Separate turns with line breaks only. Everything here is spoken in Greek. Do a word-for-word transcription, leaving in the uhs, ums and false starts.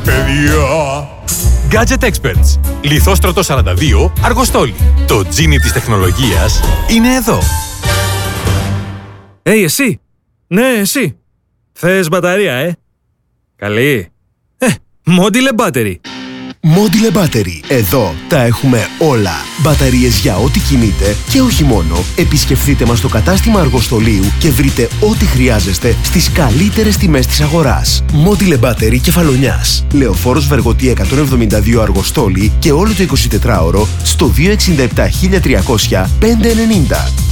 παιδιά! Gadget Experts. Λιθόστρωτο σαράντα δύο, Αργοστόλη. Το τζίνι της τεχνολογίας είναι εδώ.
Hey, εσύ! Ναι, εσύ! Θες μπαταρία, ε? Καλή! Ε, Modile Battery.
Modile Battery. Εδώ τα έχουμε όλα. Μπαταρίες για ό,τι κινείτε και όχι μόνο. Επισκεφτείτε μας στο κατάστημα Αργοστολίου και βρείτε ό,τι χρειάζεστε στις καλύτερες τιμές της αγοράς. Modile Battery Κεφαλονιάς. Λεωφόρος Βεργοτή εκατόν εβδομήντα δύο Αργοστόλη και όλο το εικοσιτετράωρο στο δύο έξι επτά χίλια τριακόσια πεντακόσια ενενήντα.